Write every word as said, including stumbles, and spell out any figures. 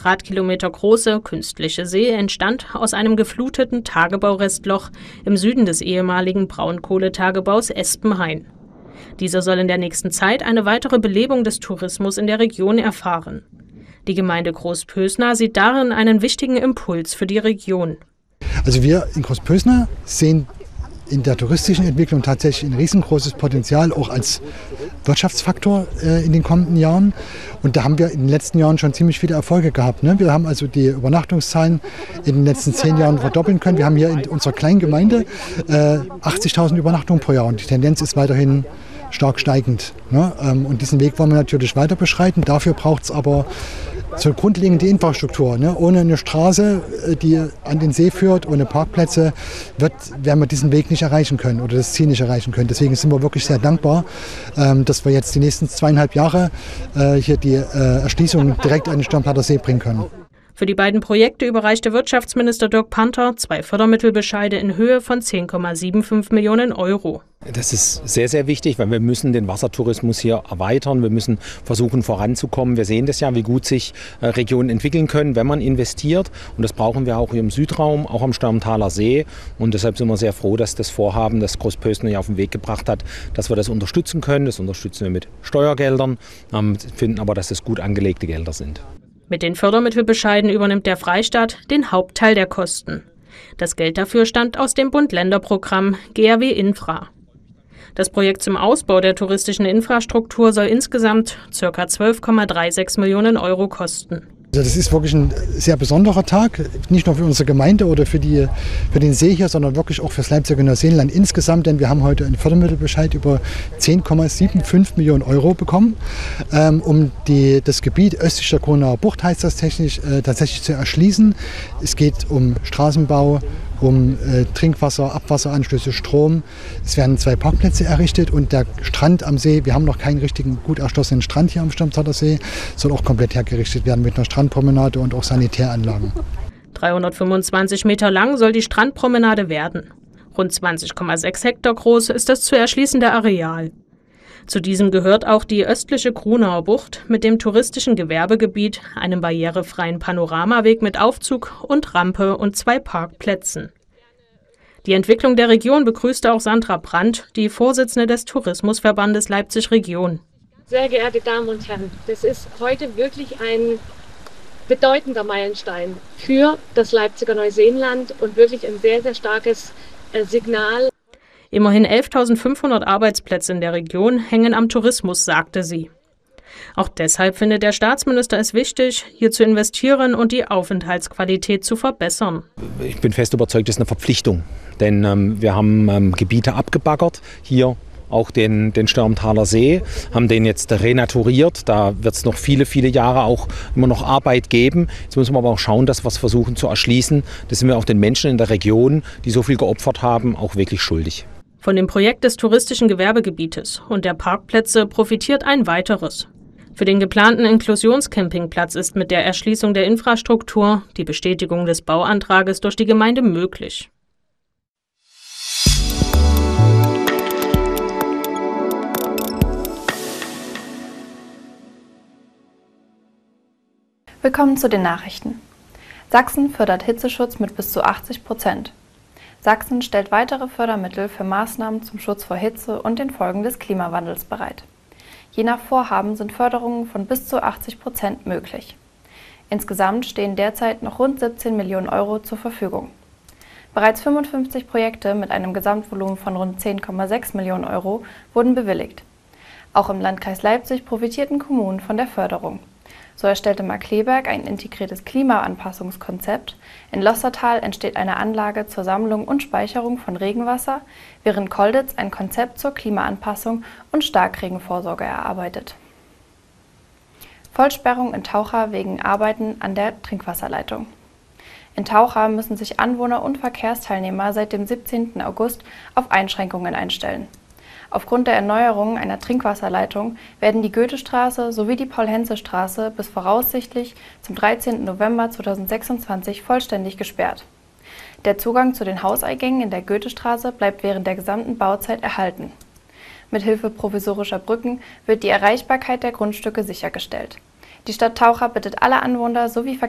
Quadratkilometer große künstliche See entstand aus einem gefluteten Tagebaurestloch im Süden des ehemaligen Braunkohletagebaus Espenhain. Dieser soll in der nächsten Zeit eine weitere Belebung des Tourismus in der Region erfahren. Die Gemeinde Großpösna sieht darin einen wichtigen Impuls für die Region. Also wir in Großpösna sehen in der touristischen Entwicklung tatsächlich ein riesengroßes Potenzial, auch als Wirtschaftsfaktor äh, in den kommenden Jahren. Und da haben wir in den letzten Jahren schon ziemlich viele Erfolge gehabt. Ne? Wir haben also die Übernachtungszahlen in den letzten zehn Jahren verdoppeln können. Wir haben hier in unserer kleinen Gemeinde äh, achtzigtausend Übernachtungen pro Jahr und die Tendenz ist weiterhin stark steigend. Ne? Ähm, und diesen Weg wollen wir natürlich weiter beschreiten. Dafür braucht es aber so grundlegende Infrastruktur. Ne? Ohne eine Straße, die an den See führt, ohne Parkplätze, wird, werden wir diesen Weg nicht erreichen können oder das Ziel nicht erreichen können. Deswegen sind wir wirklich sehr dankbar, ähm, dass wir jetzt die nächsten zweieinhalb Jahre äh, hier die äh, Erschließung direkt an den Sturmplatter See bringen können. Für die beiden Projekte überreichte Wirtschaftsminister Dirk Panther zwei Fördermittelbescheide in Höhe von zehn Komma fünfundsiebzig Millionen Euro. Das ist sehr, sehr wichtig, weil wir müssen den Wassertourismus hier erweitern. Wir müssen versuchen voranzukommen. Wir sehen das ja, wie gut sich Regionen entwickeln können, wenn man investiert. Und das brauchen wir auch hier im Südraum, auch am Störmtaler See. Und deshalb sind wir sehr froh, dass das Vorhaben, das Großpösna hier auf den Weg gebracht hat, dass wir das unterstützen können. Das unterstützen wir mit Steuergeldern, finden aber, dass es gut angelegte Gelder sind. Mit den Fördermittelbescheiden übernimmt der Freistaat den Hauptteil der Kosten. Das Geld dafür stammt aus dem Bund-Länder-Programm G R W Infra. Das Projekt zum Ausbau der touristischen Infrastruktur soll insgesamt ca. zwölf Komma sechsunddreißig Millionen Euro kosten. Also das ist wirklich ein sehr besonderer Tag, nicht nur für unsere Gemeinde oder für, die, für den See hier, sondern wirklich auch für das Leipziger Neuseenland insgesamt, denn wir haben heute einen Fördermittelbescheid über zehn Komma fünfundsiebzig Millionen Euro bekommen, ähm, um die, das Gebiet östlich der Kronauer Bucht, heißt das technisch, äh, tatsächlich zu erschließen. Es geht um Straßenbau, um äh, Trinkwasser, Abwasseranschlüsse, Strom. Es werden zwei Parkplätze errichtet und der Strand am See, wir haben noch keinen richtigen gut erschlossenen Strand hier am Störmtaler See, soll auch komplett hergerichtet werden mit einer Strandpromenade und auch Sanitäranlagen. dreihundertfünfundzwanzig Meter lang soll die Strandpromenade werden. Rund zwanzig Komma sechs Hektar groß ist das zu erschließende Areal. Zu diesem gehört auch die östliche Kronauer Bucht mit dem touristischen Gewerbegebiet, einem barrierefreien Panoramaweg mit Aufzug und Rampe und zwei Parkplätzen. Die Entwicklung der Region begrüßte auch Sandra Brandt, die Vorsitzende des Tourismusverbandes Leipzig Region. Sehr geehrte Damen und Herren, das ist heute wirklich ein bedeutender Meilenstein für das Leipziger Neuseenland und wirklich ein sehr, sehr starkes Signal. Immerhin elftausendfünfhundert Arbeitsplätze in der Region hängen am Tourismus, sagte sie. Auch deshalb findet der Staatsminister es wichtig, hier zu investieren und die Aufenthaltsqualität zu verbessern. Ich bin fest überzeugt, das ist eine Verpflichtung, denn ähm, wir haben ähm, Gebiete abgebaggert, hier auch den, den Störmtaler See, haben den jetzt renaturiert. Da wird es noch viele, viele Jahre auch immer noch Arbeit geben. Jetzt müssen wir aber auch schauen, dass wir es versuchen zu erschließen. Das sind wir auch den Menschen in der Region, die so viel geopfert haben, auch wirklich schuldig. Von dem Projekt des touristischen Gewerbegebietes und der Parkplätze profitiert ein weiteres. Für den geplanten Inklusionscampingplatz ist mit der Erschließung der Infrastruktur die Bestätigung des Bauantrages durch die Gemeinde möglich. Willkommen zu den Nachrichten. Sachsen fördert Hitzeschutz mit bis zu achtzig Prozent. Sachsen stellt weitere Fördermittel für Maßnahmen zum Schutz vor Hitze und den Folgen des Klimawandels bereit. Je nach Vorhaben sind Förderungen von bis zu achtzig Prozent möglich. Insgesamt stehen derzeit noch rund siebzehn Millionen Euro zur Verfügung. Bereits fünfundfünfzig Projekte mit einem Gesamtvolumen von rund zehn Komma sechs Millionen Euro wurden bewilligt. Auch im Landkreis Leipzig profitierten Kommunen von der Förderung. So erstellte Markkleeberg ein integriertes Klimaanpassungskonzept. In Lossertal entsteht eine Anlage zur Sammlung und Speicherung von Regenwasser, während Kolditz ein Konzept zur Klimaanpassung und Starkregenvorsorge erarbeitet. Vollsperrung in Taucha wegen Arbeiten an der Trinkwasserleitung. In Taucha müssen sich Anwohner und Verkehrsteilnehmer seit dem siebzehnten August auf Einschränkungen einstellen. Aufgrund der Erneuerung einer Trinkwasserleitung werden die Goethestraße sowie die Paul-Henze-Straße bis voraussichtlich zum dreizehnten November zweitausendsechsundzwanzig vollständig gesperrt. Der Zugang zu den Hauseingängen in der Goethestraße bleibt während der gesamten Bauzeit erhalten. Mithilfe provisorischer Brücken wird die Erreichbarkeit der Grundstücke sichergestellt. Die Stadt Taucha bittet alle Anwohner sowie